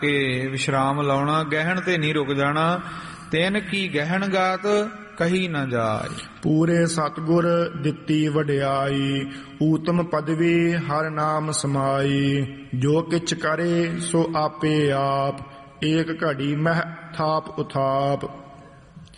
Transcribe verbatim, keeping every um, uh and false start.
ਕੇ ਵਿਸ਼ਰਾਮ ਲਾਉਣਾ, ਗਹਿਣ ਤੇ ਨਹੀਂ ਰੁਕ ਜਾਣਾ। ਤਿੰਨ ਕੀ ਗਹਿਣ ਗਾਤ ਕਹੀ ਨਾ ਜਾਏ। ਪੂਰੇ ਸਤਿਗੁਰ ਦਿੱਤੀ ਵਡਿਆਈ, ਊਤਮ ਪਦਵੀ ਹਰ ਨਾਮ ਸਮਾਈ। ਜੋ ਕਿਛ ਕਰੇ ਸੋ ਆਪੇ ਆਪ, ਏਕ ਘੜੀ ਮਹਿ ਥਾਪ ਉਥਾਪ।